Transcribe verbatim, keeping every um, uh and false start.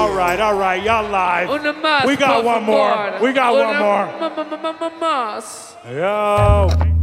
All right, all right, y'all live. We got one more. We got one more. Yo.